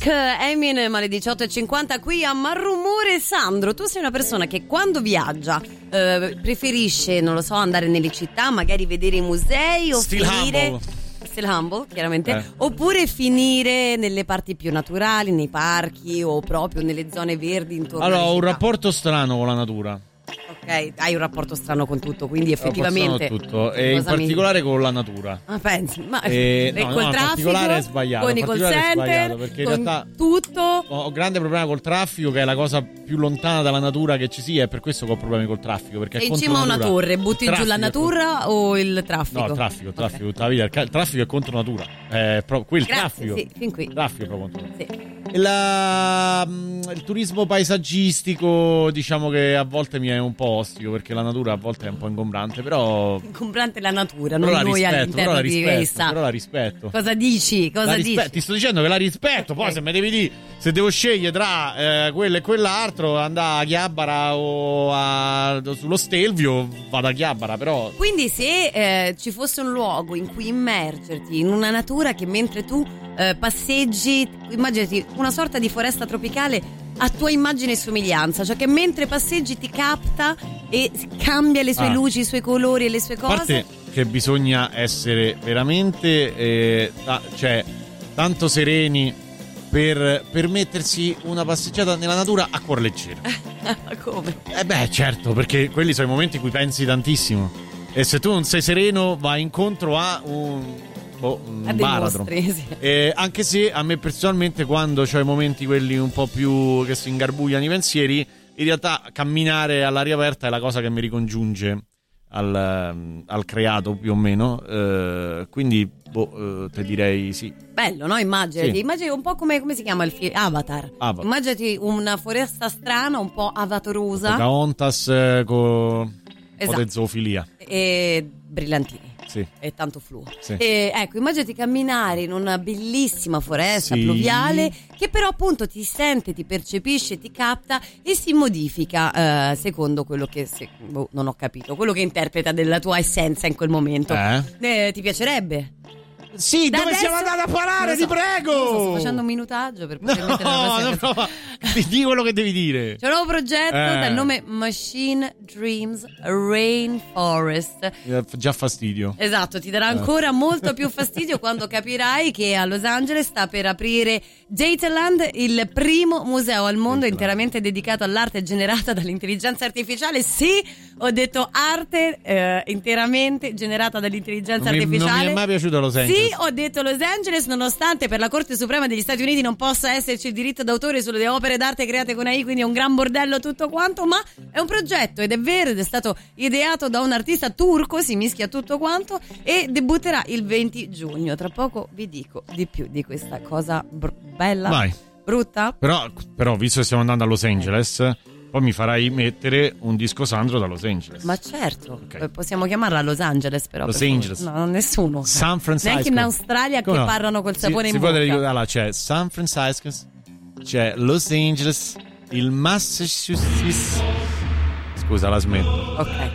Drake, Eminem alle 18:50 qui a Malrumore. Sandro, tu sei una persona che quando viaggia preferisce, non lo so, andare nelle città, magari vedere i musei o Still finire Still humble, chiaramente, oppure finire nelle parti più naturali, nei parchi o proprio nelle zone verdi intorno alle Allora, ho un città? rapporto strano con la natura. Ok, hai un rapporto strano con tutto, quindi effettivamente Tutto, e in particolare con la natura. pensi, ma No, col in traffico, particolare è sbagliato. con i call center, perché con in realtà tutto. ho un grande problema col traffico, che è la cosa più lontana dalla natura che ci sia, e per questo che ho problemi col traffico. Perché Sei è in contro cima a una natura. torre, butti giù la natura o il traffico? No, il traffico tutta la vita. Il traffico è contro natura. Quel traffico. Sì, fin qui. Il traffico è proprio contro natura. Sì. Il turismo paesaggistico, diciamo che a volte mi è un po' ostico, perché la natura a volte è un po' ingombrante, però Ingombrante la natura, non però la noi rispetto, all'interno di essa. però la rispetto. Cosa dici? Dici? Ti sto dicendo che la rispetto. Poi se mi devi dire, se devo scegliere tra quello e quell'altro, andare a Chiabara o sullo Stelvio, vado a Chiabara, però. Quindi se ci fosse un luogo in cui immergerti in una natura che mentre tu passeggi, immaginati una sorta di foresta tropicale a tua immagine e somiglianza, cioè che mentre passeggi ti capta e cambia le sue luci, i suoi colori e le sue cose. A parte che bisogna essere veramente tanto sereni per permettersi una passeggiata nella natura a cuor leggero. Come? Certo, perché quelli sono i momenti in cui pensi tantissimo, e se tu non sei sereno vai incontro a un baratro. Sì. Anche se a me personalmente, quando ho i momenti quelli un po' più che si ingarbugliano i pensieri, in realtà camminare all'aria aperta è la cosa che mi ricongiunge al creato, più o meno, quindi te direi sì. Bello, no? Immaginati un po' come si chiama il film Avatar. Immaginati una foresta strana, un po' avatarosa, Pocahontas con zoofilia e brillantini. Sì. E tanto fluo. Sì. Ecco, immaginati camminare in una bellissima foresta pluviale, che però appunto ti sente, ti percepisce, ti capta e si modifica secondo quello che non ho capito, quello che interpreta della tua essenza in quel momento. Ti piacerebbe? Sì, dove siamo andati a parare, ti prego! Sto facendo un minutaggio per poter mettere la prossima. Di quello che devi dire. C'è un nuovo progetto dal nome Machine Dreams Rainforest. Già fastidio. Esatto, ti darà ancora molto più fastidio quando capirai che a Los Angeles sta per aprire Dataland, il primo museo al mondo interamente dedicato all'arte generata dall'intelligenza artificiale. Sì, ho detto arte interamente generata dall'intelligenza artificiale. Non mi è mai piaciuto Los Angeles. Sì, ho detto Los Angeles, nonostante per la Corte Suprema degli Stati Uniti non possa esserci il diritto d'autore sulle opere d'arte create con AI, quindi è un gran bordello tutto quanto, ma è un progetto ed è vero, ed è stato ideato da un artista turco, si mischia tutto quanto, e debutterà il 20 giugno. Tra poco vi dico di più di questa cosa bella. Vai. Brutta? Però visto che stiamo andando a Los Angeles, poi mi farai mettere un disco Sandro da Los Angeles. Ma certo, possiamo chiamarla Los Angeles, però. Los Angeles. No, nessuno. San Francisco. Neanche in Australia che parlano col sapone in bocca. Allora, c'è San Francisco, c'è Los Angeles, il Massachusetts. Scusa, la smetto. Ok.